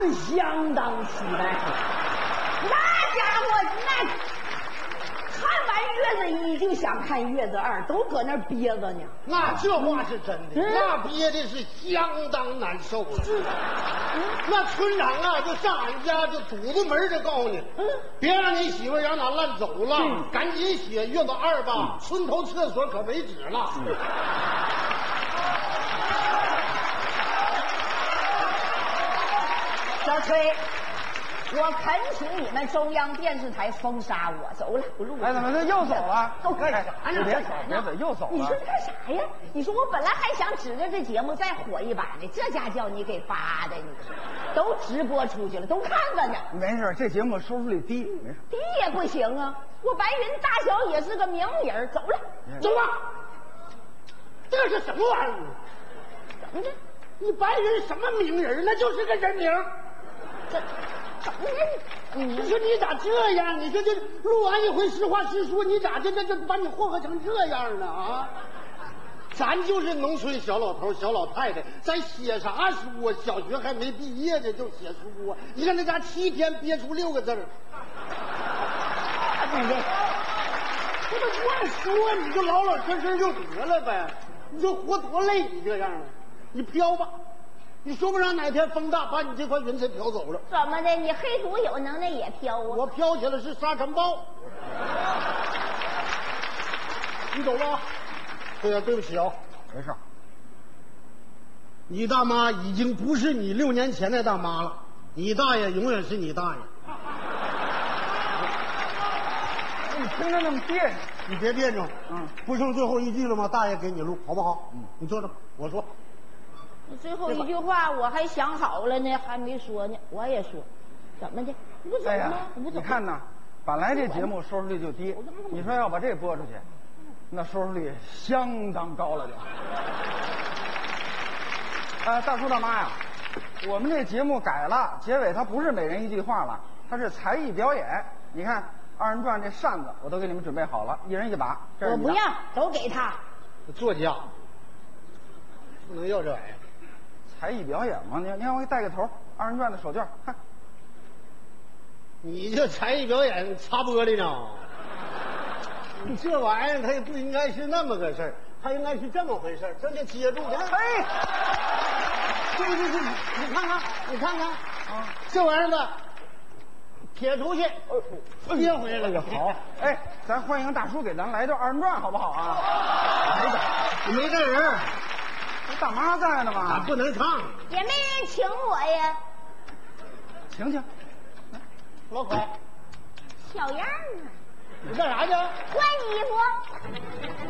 相当期待。那家伙那看完月子一就想看月子2，都搁那憋着呢。 那这话是真的，那憋的是相当难受了。那村长啊，就上俺家就堵着门就告诉你，别让你媳妇让哪烂走了，赶紧写月子2吧，村头厕所可没纸了。 小崔，我恳请你们中央电视台封杀我，走了，不录了。 哎，怎么这又走了？ 都干啥呢？ 别走，别走，又走了。 你说干啥呀？你说我本来还想指着这节目再火一把呢，这家叫你给发的，你都直播出去了，都看着呢。 没事，这节目收视率低，没事。 低也不行啊！我白云大小也是个名人，走了， 走吧。这是什么玩意儿？ 怎么的？ 你白云什么名人？那就是个人名。 这怎么的？ 你说你咋这样？你说这录完一回实话实说，你咋这把你祸害成这样呢？啊！咱就是农村小老头小老太太，咱写啥书啊？小学还没毕业呢就写书啊！你看那家7天憋出6个字儿。不能乱说，你就老老实实就得了呗。你说活多累，你这样啊？你飘吧。你说不上哪天风大把你这块云彩飘走了？ 怎么的？你黑土有能耐也飘啊？ 我飘起来是沙尘暴。你走吧。对呀，对不起啊， 没事。 你大妈已经不是你6年前的大妈了，你大爷永远是你大爷。 你听着那么别扭， 你别别扭。不剩最后一句了吗？大爷给你录，好不好？你坐着，我说。 最后一句话我还想好了呢，还没说呢，我也说，怎么的？你不走吗？ 哎呀，你看呐，本来这节目收视率就低，你说要把这播出去，那收视率相当高了就。大叔大妈呀，我们这节目改了，结尾它不是每人一句话了，它是才艺表演。你看2人转这扇子我都给你们准备好了，一人一把。 我不要，都给他。 作家不能要这玩意儿。 才艺表演嘛，你让我给带个头，2人转的手绢，看。 你这才艺表演擦玻璃呢？你这玩意儿它也不应该是那么个事儿，它应该是这么回事儿，这得接住。 哎， 对，你看看，你看看，这玩意儿呢，撇出去，接回来了。 好，哎，咱欢迎大叔给咱来段2人转，好不好啊？ 没这人。 大妈在呢嘛， 不能唱， 也没人请我呀。 请， 老快， 小样啊！ 你干啥去？ 换衣服。